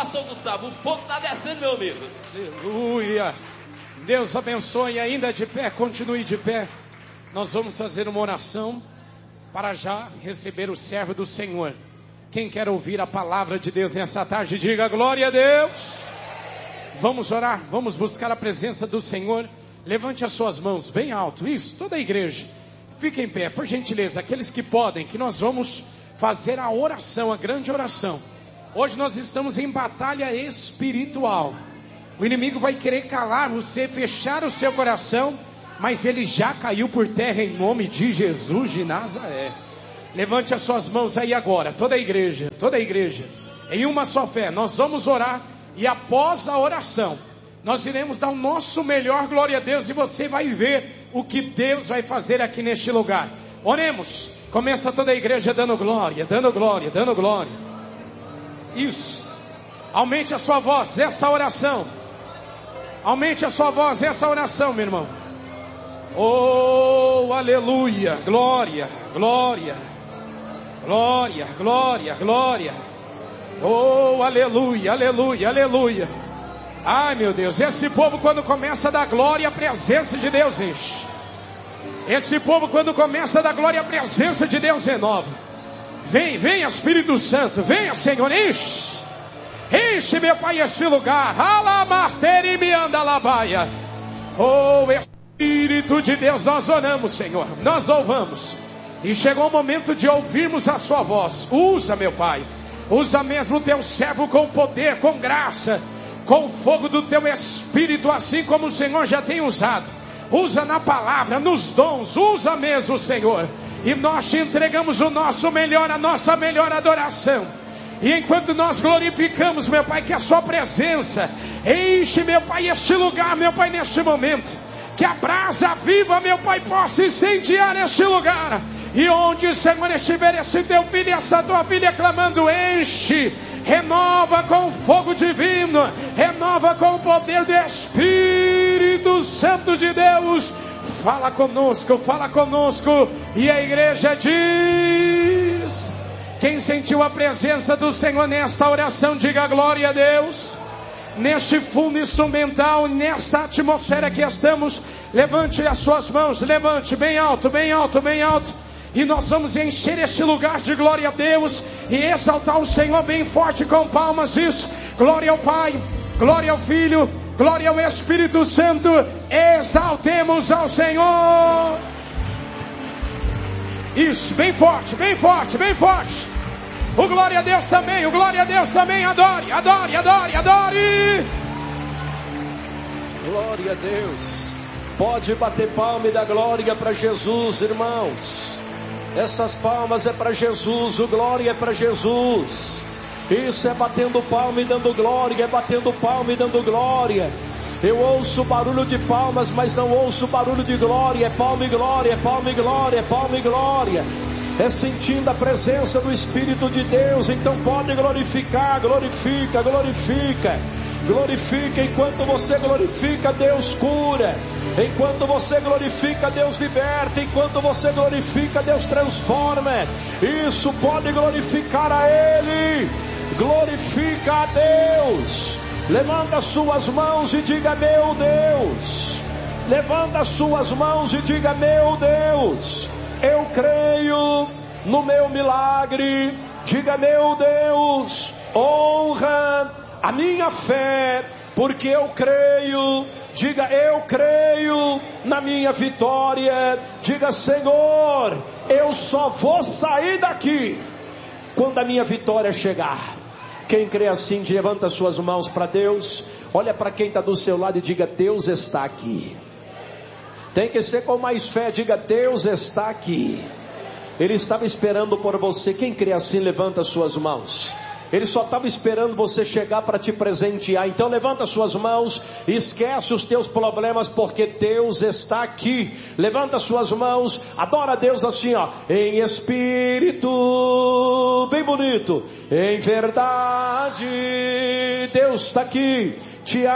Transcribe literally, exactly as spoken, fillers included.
pastor Gustavo, o fogo está descendo, meu amigo. Aleluia. Deus abençoe, ainda de pé, continue de pé. Nós vamos fazer uma oração para já receber o servo do Senhor. Quem quer ouvir a palavra de Deus nessa tarde, diga glória a Deus. Vamos orar, vamos buscar a presença do Senhor. Levante as suas mãos bem alto, isso, toda a igreja. Fique em pé, por gentileza, aqueles que podem, que nós vamos fazer a oração, a grande oração. Hoje nós estamos em batalha espiritual. O inimigo vai querer calar você, fechar o seu coração, mas ele já caiu por terra em nome de Jesus de Nazaré. Levante as suas mãos aí agora, toda a igreja, toda a igreja, em uma só fé. Nós vamos orar e após a oração, nós iremos dar o nosso melhor, glória a Deus, e você vai ver o que Deus vai fazer aqui neste lugar. Oremos, começa toda a igreja dando glória, dando glória, dando glória. Isso, aumente a sua voz, essa oração. Aumente a sua voz, essa oração, meu irmão. Oh, aleluia, glória, glória, glória, glória, glória. Oh, aleluia, aleluia, aleluia. Ai, meu Deus, esse povo quando começa a dar glória, a presença de Deus enche. Esse povo quando começa a dar glória, a presença de Deus renova. Vem, vem Espírito Santo, venha Senhor, enche. Enche, meu Pai, este lugar. Alamasterimiandalabaia. Oh, Espírito de Deus, nós oramos, Senhor, nós louvamos. E chegou o momento de ouvirmos a sua voz. Usa, meu Pai, usa mesmo o teu servo com poder, com graça, com o fogo do teu Espírito, assim como o Senhor já tem usado. Usa na palavra, nos dons, usa mesmo, Senhor. E nós te entregamos o nosso melhor, a nossa melhor adoração. E enquanto nós glorificamos, meu Pai, que a sua presença enche, meu Pai, este lugar, meu Pai, neste momento. Que a brasa viva, meu Pai, possa incendiar este lugar. E onde, Senhor, estiver esse teu filho e essa tua filha clamando, enche, renova com o fogo divino, renova com o poder do Espírito Santo de Deus. Fala conosco, fala conosco. E a igreja diz: quem sentiu a presença do Senhor nesta oração, diga glória a Deus. Neste fundo instrumental, nesta atmosfera que estamos, levante as suas mãos, levante bem alto, bem alto, bem alto. E nós vamos encher este lugar de glória a Deus e exaltar o Senhor bem forte com palmas. Isso, glória ao Pai, glória ao Filho, glória ao Espírito Santo. Exaltemos ao Senhor. Isso, bem forte, bem forte, bem forte. O glória a Deus também, o glória a Deus também. Adore, adore, adore, adore. Glória a Deus. Pode bater palma e dar glória para Jesus, irmãos. Essas palmas é para Jesus, o glória é para Jesus. Isso é batendo palma e dando glória, é batendo palma e dando glória. Eu ouço barulho de palmas, mas não ouço barulho de glória. É palma e glória, é palma e glória, é palma e glória. É sentindo a presença do Espírito de Deus. Então pode glorificar, glorifica, glorifica. Glorifica, enquanto você glorifica, Deus cura. Enquanto você glorifica, Deus liberta. Enquanto você glorifica, Deus transforma. Isso, pode glorificar a Ele. Glorifica a Deus. Levanta as suas mãos e diga: meu Deus. Levanta as suas mãos e diga: meu Deus, eu creio no meu milagre. Diga: meu Deus, honra a minha fé, porque eu creio. Diga: eu creio na minha vitória. Diga: Senhor, eu só vou sair daqui quando a minha vitória chegar. Quem crê assim, levanta suas mãos para Deus. Olha para quem está do seu lado e diga: Deus está aqui. Tem que ser com mais fé. Diga: Deus está aqui. Ele estava esperando por você. Quem crê assim, levanta suas mãos. Ele só estava esperando você chegar para te presentear. Então levanta suas mãos, esquece os teus problemas, porque Deus está aqui. Levanta suas mãos, adora a Deus assim, ó, em espírito, bem bonito, em verdade, Deus está aqui. Te